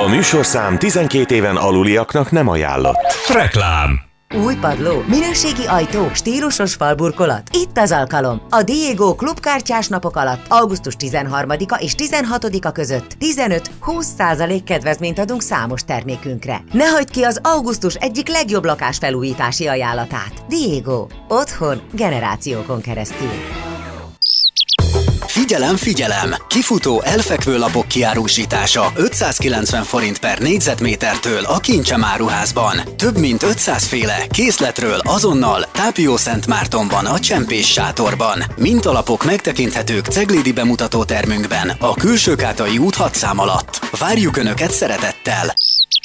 A műsorszám 12 éven aluliaknak nem ajánlott. Reklám. Új padló, minőségi ajtó, stílusos falburkolat. Itt az alkalom. A Diego klubkártyás napok alatt augusztus 13-a és 16-a között 15-20% kedvezményt adunk számos termékünkre. Ne hagyd ki az augusztus egyik legjobb lakásfelújítási ajánlatát. Diego. Otthon generációkon keresztül. Figyelem, figyelem! Kifutó elfekvő lapok kiárusítása 590 forint per négyzetmétertől a Kincsem áruházban. Több mint 500 féle készletről azonnal Tápiószentmártonban a Csempés sátorban. Mintalapok megtekinthetők Ceglédi bemutatótermünkben a Külsőkátai út 6 szám alatt. Várjuk Önöket szeretettel!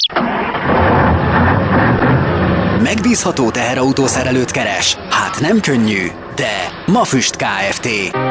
Megbízható teherautószerelőt keres? Hát nem könnyű, de Mafüst Kft.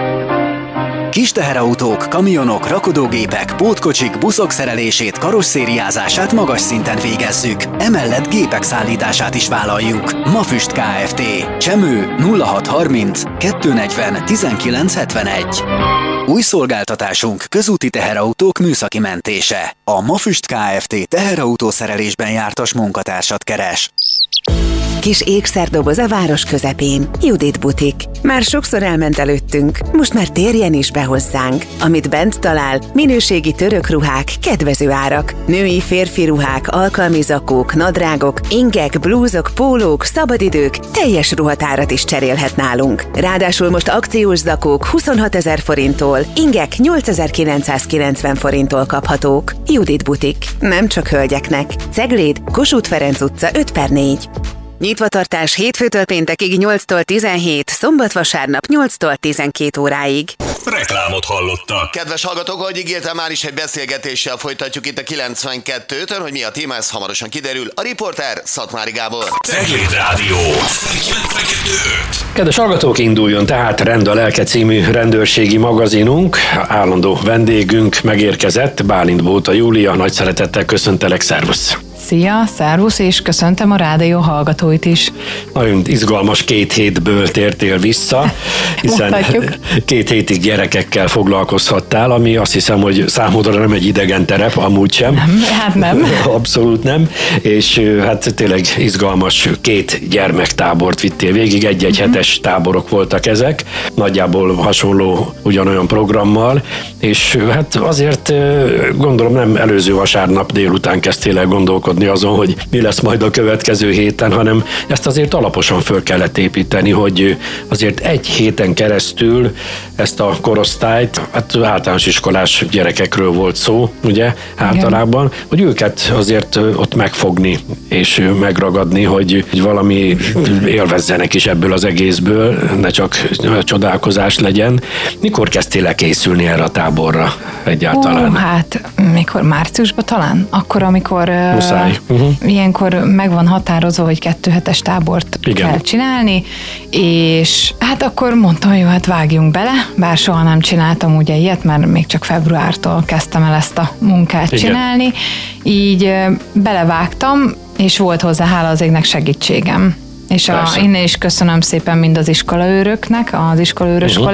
Kis teherautók, kamionok, rakodógépek, pótkocsik, buszok szerelését, karosszériázását magas szinten végezzük. Emellett gépek szállítását is vállaljuk. Mafüst Kft. Csemő 0630 240 1971. Új szolgáltatásunk közúti teherautók műszaki mentése. A Mafüst Kft. Teherautószerelésben jártas munkatársat keres. Kis ékszerdoboz a város közepén. Judit butik. Már sokszor elment előttünk, most már térjen is be hozzánk. Amit bent talál, minőségi török ruhák, kedvező árak. Női, férfi ruhák, alkalmi zakók, nadrágok, ingek, blúzok, pólók, szabadidők, teljes ruhatárat is cserélhet nálunk. Ráadásul most akciós zakók 26 000 forinttól, ingek 8990 forinttól kaphatók. Judit butik. Nem csak hölgyeknek. Cegléd, Kossuth Ferenc utca 5/4. Nyitvatartás hétfőtől péntekig 8-tól 17, szombat-vasárnap 8-tól 12 óráig. Reklámot hallottak. Kedves hallgatók, ahogy ígértem, már is egy beszélgetéssel folytatjuk itt a 92-től, hogy mi a téma, ez hamarosan kiderül. A riporter Szatmári Gábor. Cegléd Rádió. 92. Kedves hallgatók, induljon tehát Rend a lelke című rendőrségi magazinunk. Állandó vendégünk megérkezett, Bálint Bóta Júlia, nagy szeretettel köszöntelek, szervusz! Szia, szervusz, és köszöntöm a rádió hallgatóit is. Nagyon izgalmas 2 hétből tértél vissza, hiszen 2 hétig gyerekekkel foglalkozhattál, ami azt hiszem, hogy számodra nem egy idegen terep, amúgy sem. Nem, hát nem. Abszolút nem, és hát tényleg izgalmas 2 gyermektábort vittél végig, egy hetes táborok voltak ezek, nagyjából hasonló ugyanolyan programmal, és hát azért gondolom nem előző vasárnap délután kezdtél el gondolkodni azon, hogy mi lesz majd a következő héten, hanem ezt azért alaposan föl kellett építeni, hogy azért 1 héten keresztül ezt a korosztályt, hát általános iskolás gyerekekről volt szó, ugye, általában, igen, hogy őket azért ott megfogni és megragadni, hogy valami élvezzenek is ebből az egészből, ne csak csodálkozás legyen. Mikor kezdtél el készülni erre a táborra egyáltalán? Hát mikor márciusban talán? Akkor, amikor muszáj. Ilyenkor meg van határozva, hogy 2 hetes tábort kell csinálni, és hát akkor mondtam, hogy jó, hát vágjunk bele, bár soha nem csináltam ugye ilyet, mert még csak februártól kezdtem el ezt a munkát csinálni, így belevágtam, és volt hozzá, hála az égnek, segítségem. És innen is köszönöm szépen mind az iskolaőröknek, az iskolaőrös